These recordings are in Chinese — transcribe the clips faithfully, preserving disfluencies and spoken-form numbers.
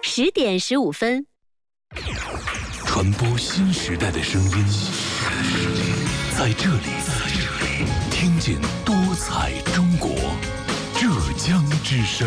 十点十五分， 传播新时代的声音，在这里，听见多彩中国，浙江之声。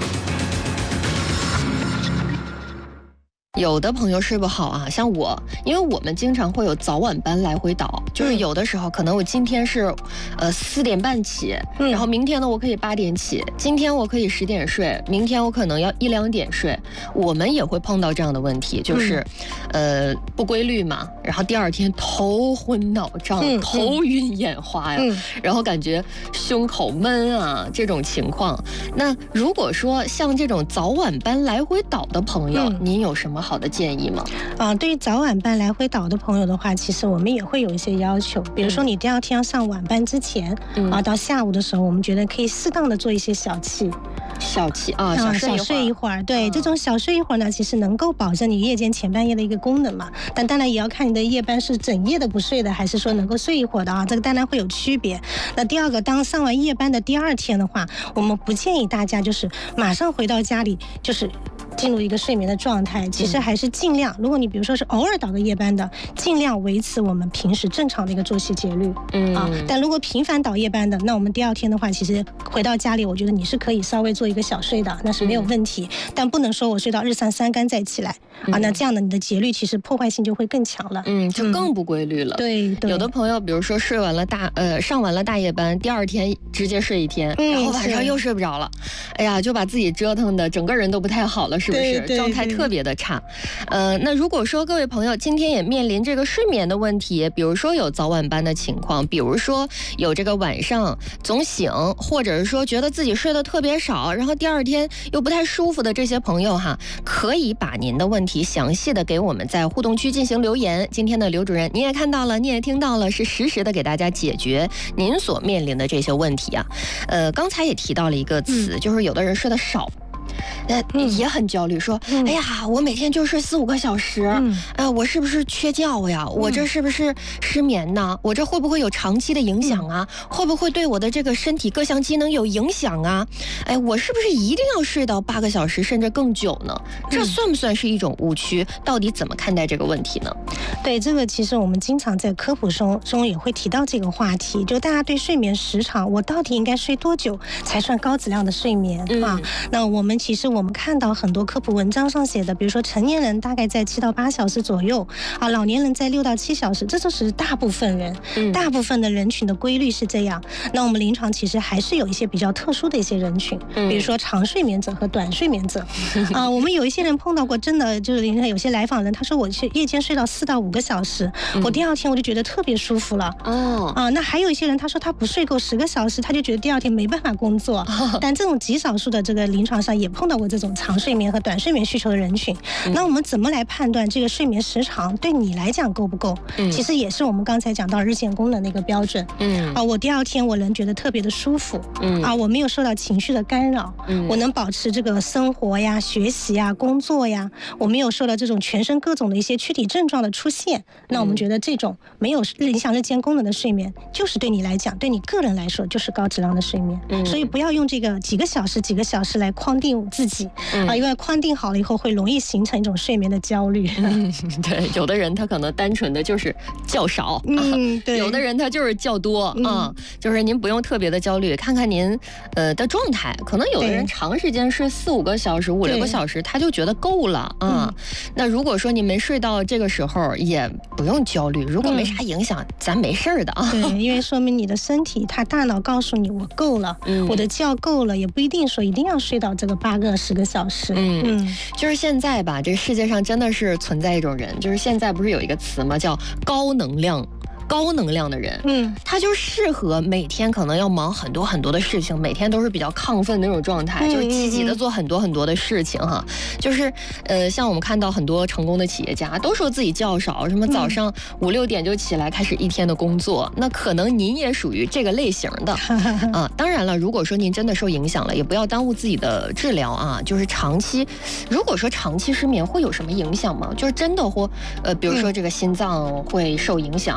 有的朋友睡不好啊，像我，因为我们经常会有早晚班来回倒，就是有的时候可能我今天是，呃四点半起，嗯、然后明天呢我可以八点起，今天我可以十点睡，明天我可能要一两点睡。我们也会碰到这样的问题，就是，嗯、呃不规律嘛，然后第二天头昏脑胀、嗯、头晕眼花呀、嗯，然后感觉胸口闷啊这种情况。那如果说像这种早晚班来回倒的朋友，嗯、您有什么好的建议吗？ 啊，对于早晚班来回倒的朋友的话，其实我们也会有一些要求，比如说你第二天要上晚班之前，嗯、啊，到下午的时候，我们觉得可以适当的做一些小憩。 小憩啊， 小睡小睡一会儿，对、嗯，这种小睡一会儿呢，其实能够保证你夜间前半夜的一个功能嘛。但当然也要看你的夜班是整夜的不睡的，还是说能够睡一会儿的啊，这个当然会有区别。那第二个，当上完夜班的第二天的话，我们不建议大家就是马上回到家里就是进入一个睡眠的状态，其实还是尽量，如果你比如说是偶尔倒个夜班的，尽量维持我们平时正常的一个作息节律，嗯啊。但如果频繁倒夜班的，那我们第二天的话，其实回到家里，我觉得你是可以稍微做一个小睡的，那是没有问题。嗯、但不能说我睡到日上三竿再起来、嗯、啊，那这样的你的节律其实破坏性就会更强了， 嗯，就更不规律了。嗯、 对对。 有的朋友，比如说睡完了大呃上完了大夜班，第二天直接睡一天，嗯、然后晚上又睡不着了，哎呀，就把自己折腾的整个人都不太好了，是不是？状态特别的差，呃，那如果说各位朋友今天也面临这个睡眠的问题，比如说有早晚班的情况，比如说有这个晚上总醒，或者是说觉得自己睡得特别少，然后第二天又不太舒服的这些朋友哈，可以把您的问题详细的给我们在互动区进行留言。今天的刘主任您也看到了，你也听到了，是实时的给大家解决您所面临的这些问题啊。呃，刚才也提到了一个词，嗯、就是有的人睡得少。呃，也很焦虑，说，嗯、哎呀，我每天就睡四五个小时，嗯、呃，我是不是缺觉呀？我这是不是失眠呢？我这会不会有长期的影响啊？嗯、会不会对我的这个身体各项机能有影响啊？哎，我是不是一定要睡到八个小时甚至更久呢？这算不算是一种误区？到底怎么看待这个问题呢？ 对，这个其实我们经常在科普中中也会提到这个话题，就大家对睡眠时长，我到底应该睡多久才算高质量的睡眠、嗯、啊？那我们其实我们看到很多科普文章上写的，比如说成年人大概在七到八小时左右啊，老年人在六到七小时，这就是大部分人、嗯，大部分的人群的规律是这样。那我们临床其实还是有一些比较特殊的一些人群，嗯、比如说长睡眠者和短睡眠者、嗯、啊。我们有一些人碰到过，真的就是临床有些来访人，他说我夜间睡到四到五个小时，嗯、我第二天我就觉得特别舒服了。哦啊，那还有一些人，他说他不睡够十个小时，他就觉得第二天没办法工作。哦、但这种极少数的这个临床上也碰到过这种长睡眠和短睡眠需求的人群，嗯、那我们怎么来判断这个睡眠时长对你来讲够不够？嗯、其实也是我们刚才讲到日间功能的一个标准。嗯啊，我第二天我能觉得特别的舒服。嗯啊，我没有受到情绪的干扰。嗯，我能保持这个生活呀、学习呀、工作呀，我没有受到这种全身各种的一些躯体症状的出现。嗯、那我们觉得这种没有影响日间功能的睡眠，就是对你来讲，对你个人来说就是高质量的睡眠。嗯，所以不要用这个几个小时、几个小时来框定自己。嗯、啊，因为框定好了以后，会容易形成一种睡眠的焦虑。 嗯，对，有的人他可能单纯的就是觉少，嗯，对，有的人他就是觉多啊、嗯嗯，就是您不用特别的焦虑，看看您呃的状态，可能有的人长时间睡四五个小时、五六个小时，他就觉得够了啊、嗯。那如果说你没睡到这个时候，也不用焦虑，如果没啥影响，嗯、咱没事的啊。 对，因为说明你的身体，他大脑告诉你我够了，嗯、我的觉够了，也不一定说一定要睡到这个八个十个小时。嗯嗯，就是现在吧，这世界上真的是存在一种人，就是现在不是有一个词吗？叫高能量。高能量的人，嗯，他就适合每天可能要忙很多很多的事情，每天都是比较亢奋的那种状态，嗯、就是积极的做很多很多的事情哈。就是呃，像我们看到很多成功的企业家都说自己觉少，什么早上五六点就起来开始一天的工作，嗯、那可能您也属于这个类型的啊。当然了，如果说您真的受影响了，也不要耽误自己的治疗啊。就是长期，如果说长期失眠会有什么影响吗？就是真的或呃，比如说这个心脏会受影响，或者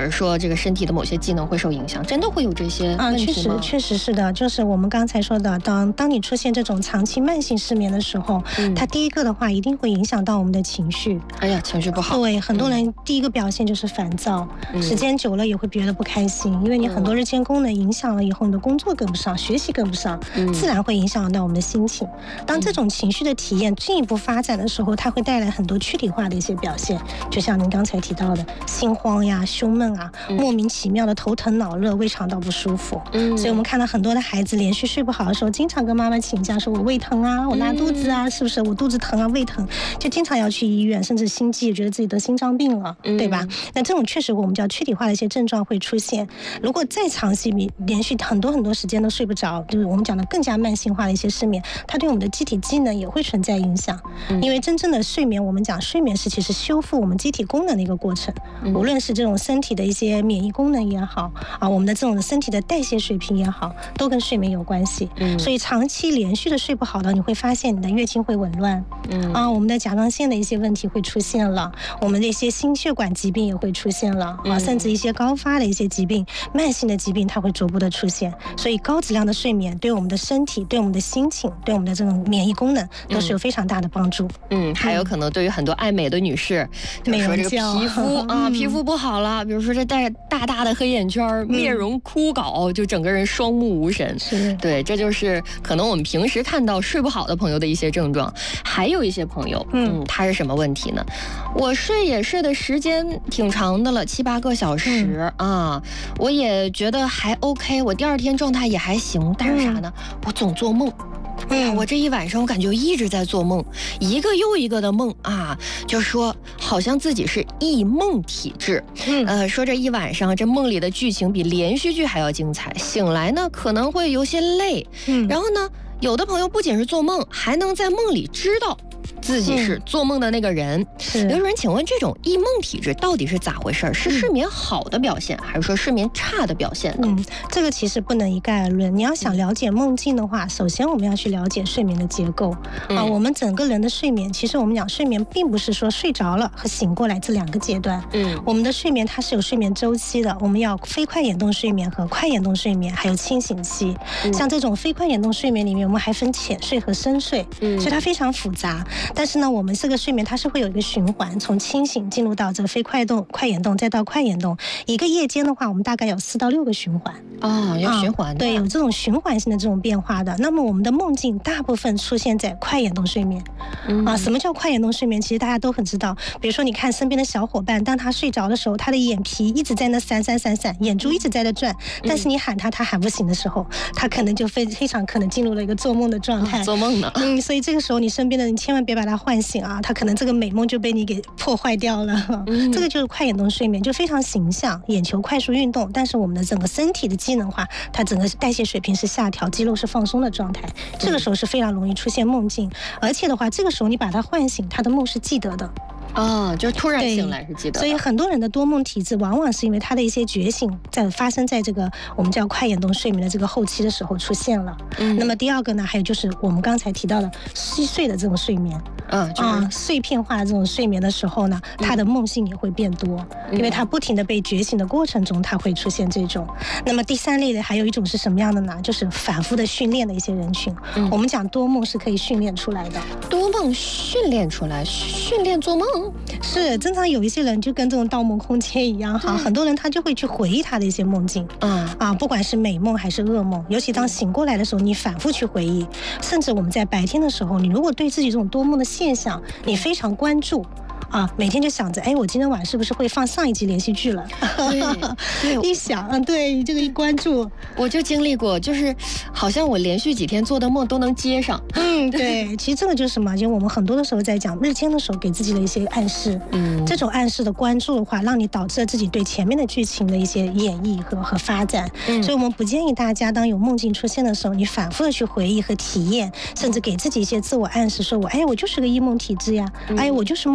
者说这个身体的某些机能会受影响，真的会有这些问题吗？ 啊，确实确实是的，就是我们刚才说的，当当你出现这种长期慢性失眠的时候，嗯、它第一个的话一定会影响到我们的情绪。 哎呀，情绪不好。 对，很多人第一个表现就是烦躁，嗯、时间久了也会觉得不开心，因为你很多日间功能影响了以后，你的工作跟不上，学习跟不上，嗯、自然会影响到我们的心情。当这种情绪的体验进一步发展的时候，它会带来很多躯体化的一些表现，就像您刚才提到的心慌呀、胸闷啊，嗯、莫名其妙的头疼脑热、胃肠道不舒服。嗯，所以我们看到很多的孩子连续睡不好的时候，经常跟妈妈请假说：“我胃疼啊，我拉肚子啊，嗯、是不是？我肚子疼啊，胃疼。”就经常要去医院，甚至心悸，觉得自己得心脏病了，嗯、对吧？那这种确实我们叫躯体化的一些症状会出现。如果再长期连续很多很多时间都睡不着，就是我们讲的更加慢性化的一些失眠，它对我们的机体机能也会存在影响。嗯、因为真正的睡眠，我们讲睡眠是其实修复我们机体功能的一个过程，嗯、无论是这种身体的一些免疫功能也好啊，我们的这种身体的代谢水平也好，都跟睡眠有关系。嗯、所以长期连续的睡不好的，你会发现你的月经会紊乱，嗯、啊，我们的甲状腺的一些问题会出现了，我们的一些心血管疾病也会出现了，啊，甚至一些高发的一些疾病、慢性的疾病，它会逐步的出现。所以高质量的睡眠对我们的身体、对我们的心情、对我们的这种免疫功能都是有非常大的帮助。 嗯，还有可能对于很多爱美的女士，比如说这个皮肤啊，皮肤不好了，比如说这带大大的黑眼圈、面容枯槁，就整个人双目无神。 是， 对，这就是可能我们平时看到睡不好的朋友的一些症状。还有一些朋友，嗯，他是什么问题呢？我睡也睡的时间挺长的了，七八个小时、嗯、啊，我也觉得还 OK， 我第二天状态也还行，但是啥呢？嗯、我总做梦。哎呀，我这一晚上我感觉一直在做梦，一个又一个的梦啊，就说好像自己是忆梦体质。嗯，呃，说这一晚上这梦里的剧情比连续剧还要精彩，醒来呢可能会有些累。嗯，然后呢，有的朋友不仅是做梦，还能在梦里知道自己是做梦的那个人。刘主任，请问这种忆梦体质到底是咋回事？是睡眠好的表现，还是说睡眠差的表现呢？ 嗯，这个其实不能一概而论。你要想了解梦境的话，首先我们要去了解睡眠的结构、嗯、啊。我们整个人的睡眠，其实我们讲睡眠并不是说睡着了和醒过来这两个阶段。嗯，我们的睡眠它是有睡眠周期的，我们要非快眼动睡眠和快眼动睡眠，还有清醒期。嗯、像这种非快眼动睡眠里面，我们还分浅睡和深睡，嗯，所以它非常复杂。但是呢，我们这个睡眠它是会有一个循环，从清醒进入到这个非快动、快眼动，再到快眼动。一个夜间的话，我们大概有四到六个循环。 哦，要循环的、啊。 对，有这种循环性的这种变化的。那么我们的梦境大部分出现在快眼动睡眠。嗯、啊，什么叫快眼动睡眠？其实大家都很知道。比如说，你看身边的小伙伴，当他睡着的时候，他的眼皮一直在那闪闪闪闪，眼珠一直在那转。但是你喊他，他喊不醒的时候，他可能就非非常可能进入了一个做梦的状态。 哦、做梦呢。 嗯，所以这个时候你身边的人千万别把他唤醒啊，他可能这个美梦就被你给破坏掉了。嗯、这个就是快眼动睡眠，就非常形象，眼球快速运动，但是我们的整个身体的机能化，它整个代谢水平是下调，肌肉是放松的状态。这个时候是非常容易出现梦境，而且的话，这个时候你把他唤醒，他的梦是记得的。 啊，就突然醒来是记得。 所以很多人的多梦体质，往往是因为他的一些觉醒在发生在这个我们叫快眼动睡眠的这个后期的时候出现了。嗯，那么第二个呢，还有就是我们刚才提到的稀碎的这种睡眠。 嗯，就是、 啊，碎片化的这种睡眠的时候呢，他的梦境也会变多，嗯、因为他不停的被觉醒的过程中，他会出现这种。那么第三类的还有一种是什么样的呢？就是反复的训练的一些人群。嗯、我们讲多梦是可以训练出来的。 多梦训练出来，训练做梦。 是，经常有一些人就跟这种盗梦空间一样哈，很多人他就会去回忆他的一些梦境，嗯啊，不管是美梦还是噩梦，尤其当醒过来的时候，你反复去回忆，甚至我们在白天的时候，你如果对自己这种多梦的现象，你非常关注。啊，每天就想着，哎，我今天晚上是不是会放上一集连续剧了？对，一想，嗯，对，这个一关注， 我就经历过，就是好像我连续几天做的梦都能接上。 嗯，对，其实这个就是什么？就我们很多的时候在讲日间的时候给自己的一些暗示。嗯，这种暗示的关注的话，让你导致了自己对前面的剧情的一些演绎和和发展。嗯，所以我们不建议大家当有梦境出现的时候，你反复的去回忆和体验，甚至给自己一些自我暗示，说我，哎，我就是个忆梦体质呀，嗯、哎，我就是梦境非常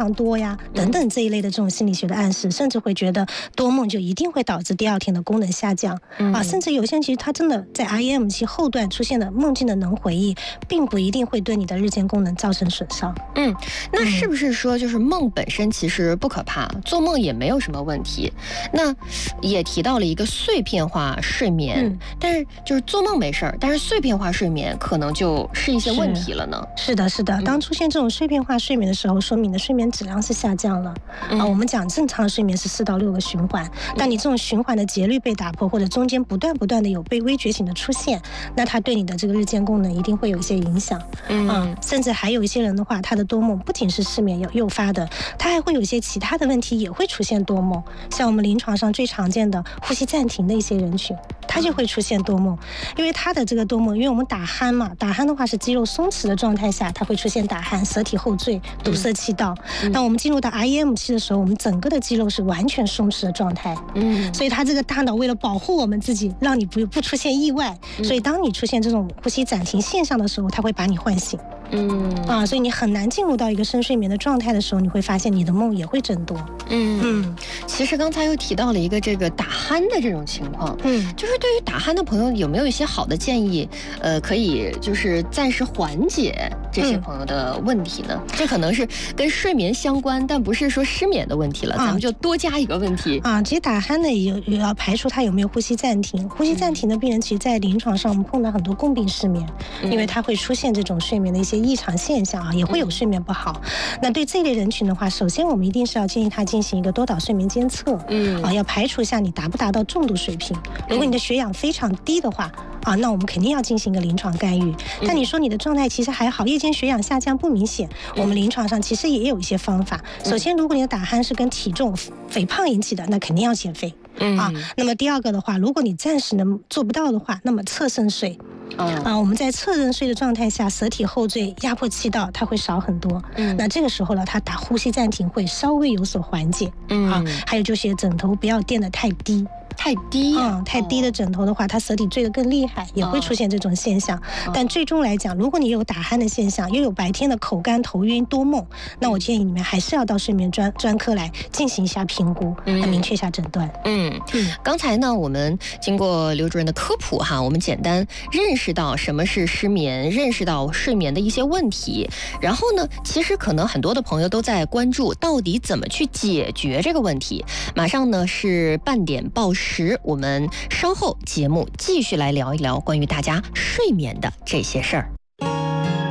常多呀，等等这一类的这种心理学的暗示，甚至会觉得多梦就一定会导致第二天的功能下降、嗯、啊，甚至有些人其实他真的在 R E M 期后段出现的梦境的能回忆，并不一定会对你的日间功能造成损伤。 嗯，那是不是说就是梦本身其实不可怕，做梦也没有什么问题？那也提到了一个碎片化睡眠、嗯、但是就是做梦没事儿，但是碎片化睡眠可能就是一些问题了呢？ 是, 是的是的，当出现这种碎片化睡眠的时候，说明你的睡眠质量是下降了、嗯、啊。我们讲正常的睡眠是四到六个循环，当你这种循环的节律被打破，或者中间不断不断的有被微觉醒的出现，那它对你的这个日间功能一定会有一些影响。嗯、啊，甚至还有一些人的话，他的多梦不仅是失眠有诱发的，他还会有一些其他的问题也会出现多梦，像我们临床上最常见的呼吸暂停的一些人群，他就会出现多梦。因为他的这个多梦，因为我们打鼾嘛，打鼾的话是肌肉松弛的状态下，它会出现打鼾、舌体后坠、堵塞气道、嗯、那我们进入到 R E M 期的时候，我们整个的肌肉是完全松弛的状态，嗯，所以他这个大脑为了保护我们自己，让你不不出现意外、嗯、所以当你出现这种呼吸暂停现象的时候，他会把你唤醒。嗯啊，所以你很难进入到一个深睡眠的状态的时候，你会发现你的梦也会增多。 嗯嗯，其实刚才又提到了一个这个打鼾的这种情况，嗯，就是对于打鼾的朋友有没有一些好的建议？呃，可以就是暂时缓解这些朋友的问题呢？嗯、这可能是跟睡眠相关，但不是说失眠的问题了。啊、咱们就多加一个问题啊。其实打鼾呢，也也要排除他有没有呼吸暂停。呼吸暂停的病人，其实在临床上我们碰到很多共病失眠，嗯、因为他会出现这种睡眠的一些异常现象啊，也会有睡眠不好。嗯、那对这类人群的话，首先我们一定是要建议他进行一个多导睡眠监测，嗯啊，要排除一下你达不达到重度水平。如果你的血氧非常低的话，啊，那我们肯定要进行一个临床干预。但你说你的状态其实还好，夜间血氧下降不明显，我们临床上其实也有一些方法。首先，如果你的打鼾是跟体重肥胖引起的，那肯定要减肥。嗯啊，那么第二个的话，如果你暂时能做不到的话，那么侧身睡。嗯、啊，我们在侧身睡的状态下，舌体后坠，压迫气道，它会少很多。嗯，那这个时候呢，它打呼吸暂停会稍微有所缓解。嗯啊，还有就是枕头不要垫得太低。 太低啊、 嗯，太低的枕头的话，它舌体坠得更厉害，也会出现这种现象。哦、但最终来讲，如果你有打鼾的现象，又有白天的口干、头晕、多梦，那我建议你们还是要到睡眠专专科来进行一下评估，嗯、来明确一下诊断。 嗯嗯，刚才呢，我们经过刘主任的科普哈，我们简单认识到什么是失眠，认识到睡眠的一些问题。然后呢，其实可能很多的朋友都在关注，到底怎么去解决这个问题。马上呢是半点报时。时，我们稍后节目继续来聊一聊关于大家睡眠的这些事儿。